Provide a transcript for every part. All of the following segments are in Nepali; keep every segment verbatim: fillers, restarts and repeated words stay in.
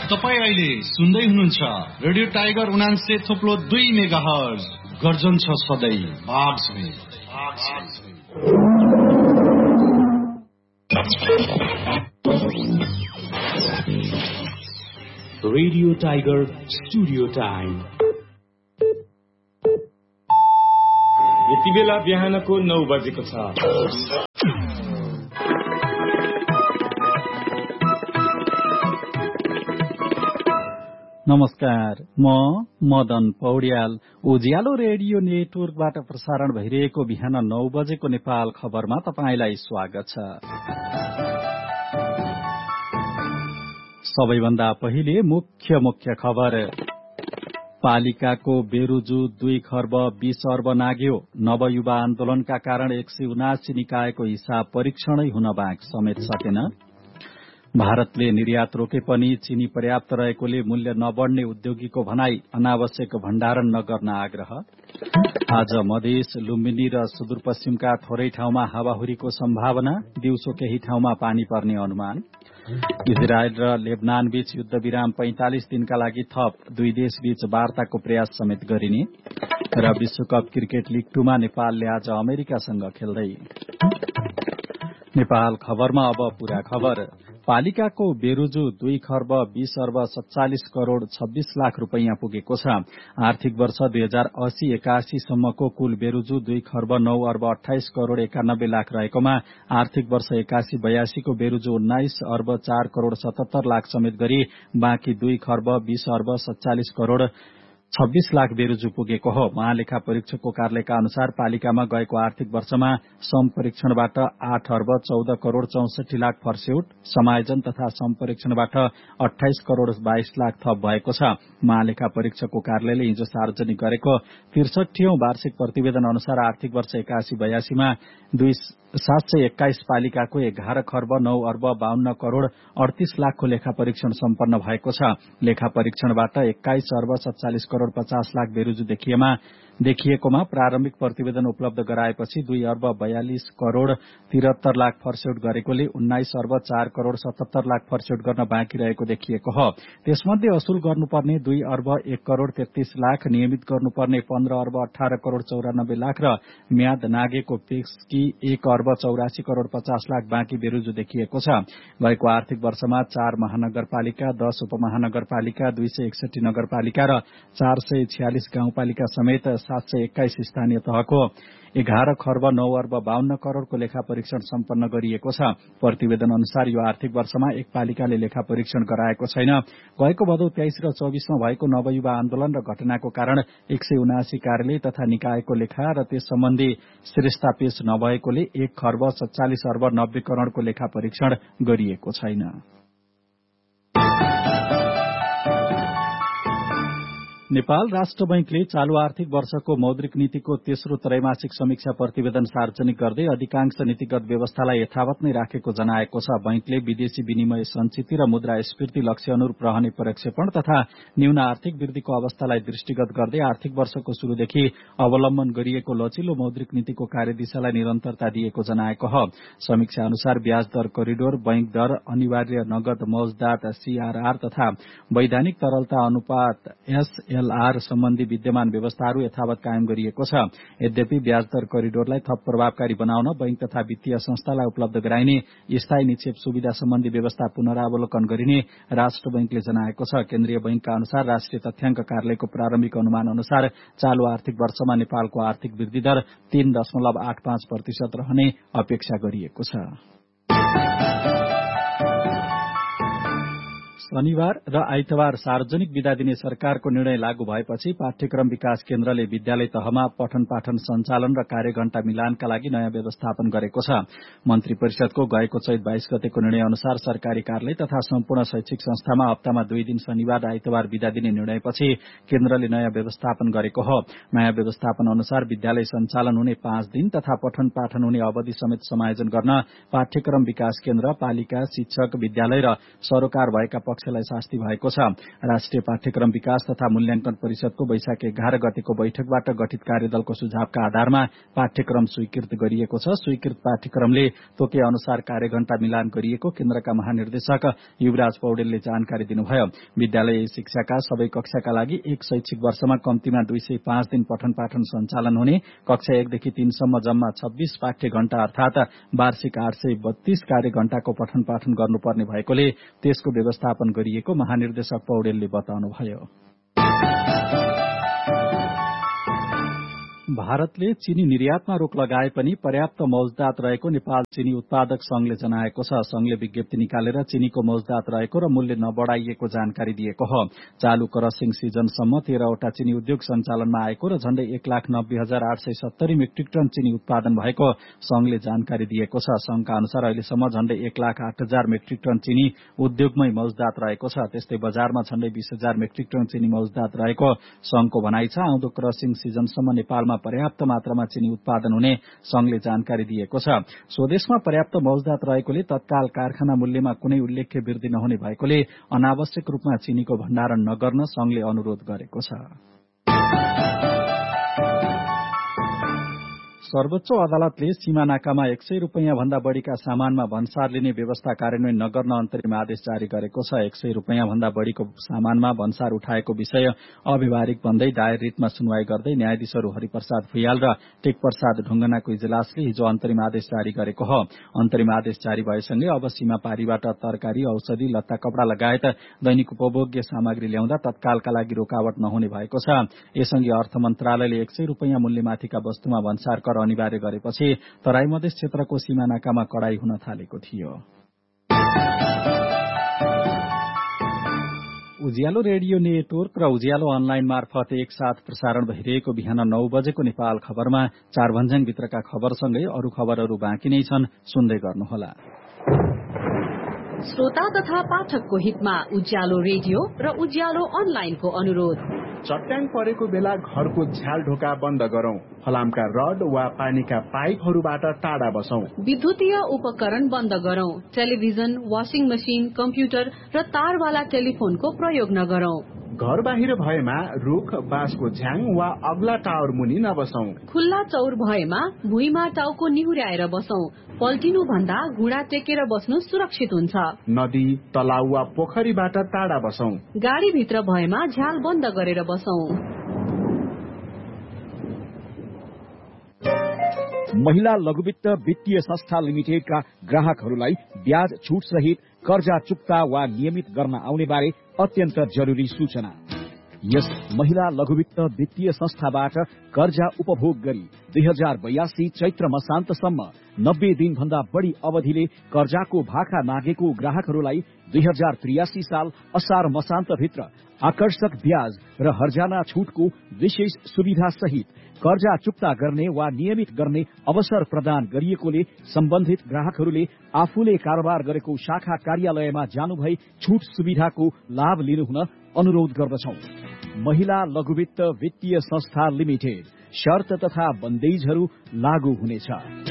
तपाईँ अहिले सुन्दै हुनुहुन्छ रेडियो टाइगर उनान्से थोप्लो दुई मेगा हर्ज गर्जन छ सधैँ भाग छ। रेडियो टाइगर स्टुडियो टाइम यति बेला बिहानको नौ बजेको छ। नमस्कार, म मदन पौड्याल उज्यालो रेडियो नेटवर्कबाट प्रसारण भइरहेको बिहान नौ बजेको नेपाल खबरमा तपाईंलाई स्वागत छ। सबैभन्दा पहिले मुख्य मुख्य खबर। पालिकाको बेरुजु दुई खर्ब बीस अर्ब नाग्यो। नवयुवा आन्दोलनका कारण एक सय उनासी निकायको हिसाब परीक्षणै हुन बाँक समेत सकेन। भारतले निर्यात रोके पनि चिनी पर्याप्त रहेकोले मूल्य नबढ्ने उद्योगीको भनाई, अनावश्यक भण्डारण नगर्न आग्रह। आज मधेस, लुम्बिनी र सुदूरपश्चिमका थोरै ठाउँमा हावाहुरीको सम्भावना, दिउँसो केही ठाउँमा पानी पर्ने अनुमान। इजरायल र लेबनान बीच युद्ध विराम पैंतालिस दिनका लागि थप, दुई देश बीच वार्ताको प्रयास समेत गरिने। र विश्वकप क्रिकेट लीग टूमा नेपालले आज अमेरिकासँग खेल्दै। नेपाल खबरमा अब पूरा खबर। पालिकाको बेरुजु दुई खर्ब बीस अर्ब सत्तालिस करोड़ छब्बीस लाख रूपैयाँ पुगेको छ। आर्थिक वर्ष दुई हजार अस्सी एकासी सम्मको कुल बेरुजु दुई खर्ब नौ अर्ब अठाइस करोड़ एकानब्बे लाख रहेकोमा आर्थिक वर्ष एकासी बयासीको बेरुजु उन्नाइस अर्ब चार करोड़ सतहत्तर लाख समेत गरी बाँकी दुई खर्ब बीस अर्ब सत्तालिस करोड़ छब्बीस लाख बेरुजु पुगेको हो। महालेखा परीक्षकको कार्यालयका अनुसार पालिकामा गएको आर्थिक वर्षमा सम्परीक्षणबाट आठ अर्ब चौध करोड़ चौसठी लाख फर्स्यौट, समायोजन तथा सम्परीक्षणबाट अठाइस करोड़ बाइस लाख थप भएको छ। महालेखा परीक्षकको कार्यालयले हिजो सार्वजनिक गरेको त्रिसठीऔं वार्षिक प्रतिवेदन अनुसार आर्थिक वर्ष एकासी बयासीमा दुई सात सय एक्काइस पालिकाको एघार खर्ब नौ अर्ब बाहन्न करोड़ अडतीस लाखको लेखा परीक्षण सम्पन्न भएको छ। लेखा परीक्षणबाट एक्काइस अर्ब सत्तालिस करोड़ पचास लाख बेरुजु देखिएमा देखिएकोमा प्रारम्भिक प्रतिवेदन उपलब्ध गराएपछि दुई अर्ब बयालिस करोड़ तिहत्तर लाख फर्स्यौट गरेकोले उन्नाइस अर्ब चार करोड़ सतहत्तर लाख फर्स्यौट गर्न बाँकी रहेको देखिएको हो। त्यसमध्ये असुल गर्नुपर्ने दुई अर्ब एक करोड़ तेत्तीस लाख, नियमित गर्नुपर्ने पन्ध्र अर्ब अठार करोड़ चौरानब्बे लाख र म्याद नागेको पेक्सकी एक अर्ब चौरासी करोड़ पचास लाख बाँकी बेरुजु देखिएको छ। गएको आर्थिक वर्षमा चार महानगरपालिका, दश उपमहानगरपालिका, दुई सय एकसठी नगरपालिका र चार सय छयालिस गाउँपालिका समेत सात सय एक्काइस स्थानीय तहको एघार खर्ब नौ अर्ब बाहन्न करोड़को लेखा परीक्षण सम्पन्न गरिएको छ। प्रतिवेदन अनुसार यो आर्थिक वर्षमा एक पालिकाले लेखा परीक्षण गराएको छैन। गएको भदौ तेइस र चौबीसमा भएको नवयुवा आन्दोलन र घटनाको कारण एक सय उनासी कार्यालय तथा निकायको लेखा र त्यस सम्बन्धी श्रेष्ठता पेश नभएकोले एक खर्ब सत्तालिस अर्ब नब्बे करोड़को लेखा परीक्षण गरिएको छैन। नेपाल राष्ट्र बैंकले चालू आर्थिक वर्षको मौद्रिक नीतिको तेस्रो त्रैमासिक समीक्षा प्रतिवेदन सार्वजनिक गर्दै अधिकांश नीतिगत व्यवस्थालाई यथावत नै राखेको जनाएको छ। बैंकले विदेशी विनिमय संचिति र मुद्रास्फीति लक्ष्य अनुरूप रहने प्रक्षेपण तथा न्यून आर्थिक वृद्धिको अवस्थालाई दृष्टिगत गर्दै आर्थिक वर्षको शुरूदेखि अवलम्बन गरिएको लचिलो मौद्रिक नीतिको कार्यदिशालाई निरन्तरता दिएको जनाएको हो। समीक्षा अनुसार ब्याज दर करिडोर, बैंक दर, अनिवार्य नगद मौजदात सीआरआर तथा वैधानिक तरलता अनुपात एसएलआर सम्बन्धी विद्यमान व्यवस्थाहरू यथावत कायम गरिएको छ। यद्यपि ब्याज दर करिडोरलाई थप प्रभावकारी बनाउन बैंक तथा वित्तीय संस्थालाई उपलब्ध गराइने स्थायी निक्षेप सुविधा सम्बन्धी व्यवस्था पुनरावलोकन गरिने राष्ट्र बैंकले जनाएको छ। केन्द्रीय बैंकका अनुसार राष्ट्रिय तथ्याङ्क कार्यालयको प्रारम्भिक अनुमान अनुसार चालू आर्थिक वर्षमा नेपालको आर्थिक वृद्धि दर तीन दशमलव आठ पाँच प्रतिशत रहने अपेक्षा गरिएको छ। शनिबार र आइतबार सार्वजनिक विदा दिने सरकारको निर्णय लागू भएपछि पाठ्यक्रम विकास केन्द्रले विद्यालय तहमा पठन पाठन सञ्चालन र कार्यघण्टा मिलानका लागि नयाँ व्यवस्थापन गरेको छ। मन्त्री परिषदको गएको चैत बाइस गतेको निर्णय अनुसार सरकारी कार्यालय तथा सम्पूर्ण शैक्षिक संस्थामा हप्तामा दुई दिन शनिबार र आइतबार विदा दिने निर्णयपछि केन्द्रले नयाँ व्यवस्थापन गरेको हो। नयाँ व्यवस्थापन अनुसार विद्यालय सञ्चालन हुने पाँच दिन तथा पठन पाठन हुने अवधि समेत समायोजन गर्न पाठ्यक्रम विकास केन्द्र, पालिका, शिक्षक, विद्यालय र सरोकार भएका पक्षलाई शास्ति भएको छ। राष्ट्रिय पाठ्यक्रम विकास तथा मूल्याङ्कन परिषदको वैशाख एघार गतेको बैठकबाट गठित कार्यदलको सुझावका आधारमा पाठ्यक्रम स्वीकृत गरिएको छ। स्वीकृत पाठ्यक्रमले तोके अनुसार कार्यघण्टा मिलान गरिएको केन्द्रका महानिर्देशक युवराज पौडेलले जानकारी दिनुभयो। विद्यालय शिक्षाका सबै कक्षाका लागि एक शैक्षिक वर्षमा कम्तीमा दुई सय पाँच दिन पठन पाठन सञ्चालन हुने, कक्षा एकदेखि तीनसम्म जम्मा छब्बीस पाठ्य घण्टा अर्थात वार्षिक आठ सय बत्तीस कार्य घण्टाको पठन पाठन गर्नुपर्ने भएकोले त्यसको व्यवस्थापन गरिएको महानिर्देशक पौडेलले बताउनुभयो। भारतले चीनी निर्यातमा रोक लगाए पनि पर्याप्त मौजदात रहेको नेपाल चीनी उत्पादक संघले जनाएको छ। संघले विज्ञप्ति निकालेर चीनीको मौजदात रहेको र मूल्य नबढ़ाइएको जानकारी दिएको हो। चालू क्रसिङ सिजनसम्म तेह्रवटा चीनी उद्योग सञ्चालनमा आएको र झण्डै एक लाख नब्बे हजार आठ सय सत्तरी मेट्रिक टन चीनी उत्पादन भएको संघले जानकारी दिएको छ। संघका अनुसार अहिलेसम्म झण्डै एक लाख आठ हजार मेट्रिक टन चीनी उद्योगमै मौजदात रहेको छ। त्यस्तै बजारमा झण्डै बीस हजार मेट्रिक टन चीनी मौजदात रहेको संघको भनाइ छ। आउँदो क्रसिङ सिजनसम्म नेपालमा पर्याप्त मात्रामा चीनी उत्पादन हुने संघले जानकारी दिएको छ। स्वदेशमा पर्याप्त मौजदात रहेकोले तत्काल कारखाना मूल्यमा कुनै उल्लेख्य वृद्धि नहुने भएकोले अनावश्यक रूपमा चीनीको भण्डारण नगर्न संघले अनुरोध गरेको छ। सर्वोच्च अदालतले सीमा नाकामा एक सय रूपियाँ भन्दा बढ़ीका सामानमा भन्सार लिने व्यवस्था कार्यान्वयन नगर्न अन्तरिम आदेश जारी गरेको छ। एक सय रूपियाँ भन्दा बढ़ीको सामानमा भन्सार उठाएको विषय अव्यवहारिक भन्दै दायर रिटमा सुनवाई गर्दै न्यायाधीशहरू हरिप्रसाद भुइयाल र टेकप्रसाद ढुङ्गनाको इजलासले हिजो अन्तरिम आदेश जारी गरेको हो। अन्तरिम आदेश जारी भएसँगै अब सीमा पारीबाट तरकारी, औषधि, लत्ता, कपड़ा लगायत दैनिक उपभोग्य सामग्री ल्याउँदा तत्कालका लागि रोकावट नहुने भएको छ। यसअघि अर्थ मन्त्रालयले एक सय रूपियाँ मूल्यमाथिका वस्तुमा भन्सार कर अनिवार्य गरेपछि तराई मधेस क्षेत्रको सीमा नाकामा कडाई हुन थालेको थियो। उज्यालो रेडियो नेटवर्क र उज्यालो अनलाइन मार्फत एकसाथ प्रसारण भइरहेको बिहान नौ बजेको नेपाल खबरमा चार भन्ज्याङभित्रका खबरसँगै अरू खबरहरू बाँकी नै छन्, सुन्दै गर्नुहोला। श्रोता तथा पाठकको हितमा उज्यालो रेडियो र उज्यालो अनलाइनको अनुरोध। चट्याङ परेको बेला घरको झ्याल ढोका बन्द गरौं। फलामका रड वा पानीका पाइपहरूबाट टाढा बसौं। विद्युतीय उपकरण बन्द गरौं। टेलिभिजन, वाशिङ मशिन, कम्प्युटर र तारवाला टेलिफोनको प्रयोग नगरौं। घर बाहिर भएमा रुख, बाँसको झ्याङ वा अग्ला टावर मुनि नबसौं। खुल्ला चौर भएमा भुइँमा टाउको निहुर्याएर बसौं। पल्टिनु भन्दा घुँडा टेकेर बस्नु सुरक्षित हुन्छ। नदी, तलाउ वा पोखरीबाट टाढा बसौं। गाडी भित्र भएमा झ्याल बन्द गरेर बसौं। महिला लघुवित्त वित्तीय संस्था लिमिटेडका ग्राहकहरूलाई ब्याज छुट सहित कर्जा चुक्ता वा नियमित गर्न आउने बारे अत्यन्त जरुरी सूचना। यस महिला लघुवित्त वित्तीय संस्थाबाट कर्जा उपभोग गरी दुई हजार बयासी चैत्र मसान्तसम्म नब्बे दिन भन्दा बढ़ी अवधिले कर्जाको भाका मागेको ग्राहकहरूलाई दुई हजार त्रियासी साल असार मसान्तभित्र आकर्षक ब्याज र हर्जाना छुटको विशेष सुविधा सहित कर्जा चुक्ता गर्ने वा नियमित गर्ने अवसर प्रदान गरिएकोले सम्बन्धित ग्राहकहरूले आफूले कारोबार गरेको शाखा कार्यालयमा जानुभई छुट सुविधाको लाभ लिनुहुन अनुरोध गर्दछौं। महिला लघुवित्त वित्तीय संस्था लिमिटेड। शर्त तथा बन्देजहरू लागू हुनेछ।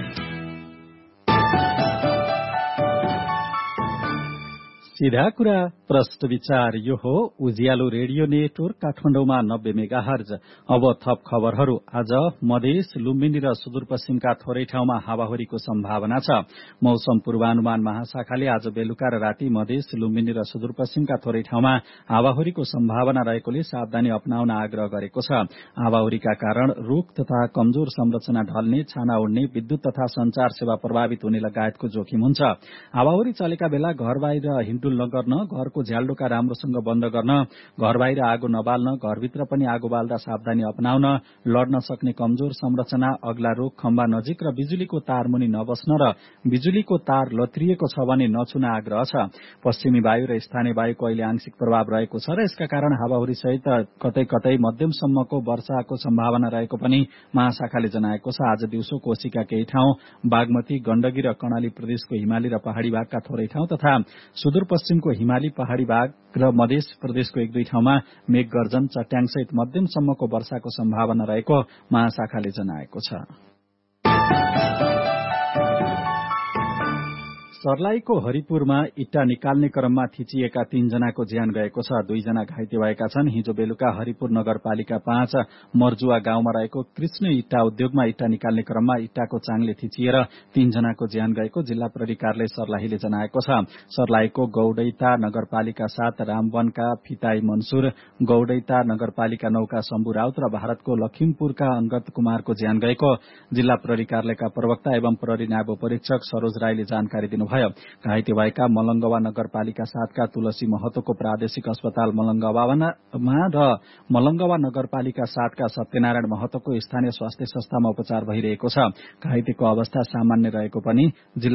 सीधा कुरा प्रश्न विचार यो हो उज्यालो रेडियो नेटवर्क काठमाडौँमा नब्बे मेगाहर्ज। अब थप खबरहरू। आज मधेस, लुम्बिनी र सुदूरपश्चिमका थोरै ठाउँमा हावाहुरीको सम्भावना छ। मौसम पूर्वानुमान महाशाखाले आज बेलुका र राति मधेस, लुम्बिनी र सुदूरपश्चिमका थोरै ठाउँमा हावाहुरीको सम्भावना रहेकोले सावधानी अपनाउन आग्रह गरेको छ। हावाहुरीका कारण रूख तथा कमजोर संरचना ढल्ने, छाना उड्ने, विद्युत तथा संचार सेवा प्रभावित हुने लगायतको जोखिम हुन्छ। हावाहुरी चलेका बेला घर बाहिर हिँडडुल नगर्न, घरको झ्यालडोका राम्रोसँग बन्द गर्न, घर बाहिर आगो नबाल्न, घरभित्र पनि आगो बाल्दा सावधानी अपनाउन, लड्न सक्ने कमजोर संरचना, अग्ला रुख, खम्बा नजिक र बिजुलीको तार मुनि नबस्न र बिजुलीको तार लत्रिएको छ भने नछुन आग्रह छ। पश्चिमी वायु र स्थानीय वायुको अहिले आंशिक प्रभाव रहेको छ र यसका कारण हावाहुरी सहित कतै कतै मध्यमसम्मको वर्षाको सम्भावना रहेको पनि महाशाखाले जनाएको छ। आज दिउँसो कोशीका केही ठाउँ, बागमती, गण्डकी र कर्णाली प्रदेशको हिमाली र पहाड़ी भागका थोरै ठाउँ तथा सुदूरपश्चिमको हिमाली, पहाड़ी भाग र मधेस प्रदेशको एक दुई ठाउँमा मेघ गर्जन, चट्याङ सहित मध्यमसम्मको वर्षाको सम्भावना रहेको महाशाखाले जनाएको छ। सर्लाहीको हरिपुरमा इट्टा निकाल्ने क्रममा थिचिएका तीनजनाको ज्यान गएको छ। दुईजना घाइते भएका छन्। हिजो बेलुका हरिपुर नगरपालिका पाँच मर्जुवा गाउँमा रहेको कृष्ण इट्टा उद्योगमा इट्टा निकाल्ने क्रममा इट्टाको चाङले थिचिएर तीनजनाको ज्यान गएको जिल्ला प्रहरी कार्यालय सर्लाहीले जनाएको छ। सर्लाहीको गौडैता नगरपालिका सात रामवनका फिताई मनसुर, गौडैता नगरपालिका नौका शम्भु राउत र भारतको लखिमपुरका अंगत कुमारको ज्यान गएको जिल्ला प्रहरी कार्यालयका प्रवक्ता एवं प्रहरी नायब परीक्षक सरोज राईले जानकारी दिनुभयो। घाइते भएका मलंगवा नगरपालिका सातका तुलसी महतोको प्रादेशिक अस्पताल मलंगवामा र मलंगवा नगरपालिका सातका सत्यनारायण महतोको स्थानीय स्वास्थ्य संस्थामा उपचार भइरहेको छ। घाइतेको अवस्था सामान्य रहेको पनि